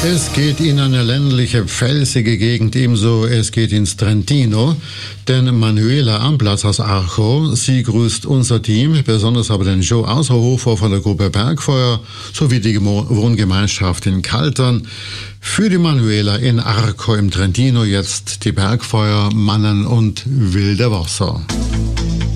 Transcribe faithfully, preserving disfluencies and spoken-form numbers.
Es geht in eine ländliche, felsige Gegend, ebenso es geht ins Trentino, denn Manuela Amblatz aus Archo, sie grüßt unser Team, besonders aber den Joe Außerhofer von der Gruppe Bergfeuer sowie die Wohngemeinschaft in Kaltern. Für die Manuela in Archo im Trentino jetzt die Bergfeuer, Mannen und wilde Wasser.